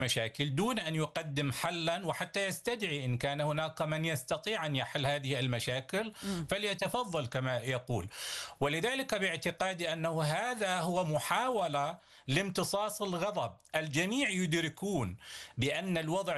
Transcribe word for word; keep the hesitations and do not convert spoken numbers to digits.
مشاكل دون أن يقدم حلا، وحتى يستدعي إن كان هناك من يستطيع أن يحل هذه المشاكل إمم. فليتفضل كما يقول. ولذلك باعتقادي أنه هذا هو محاولة لامتصاص الغضب. الجميع يدركون بأن الوضع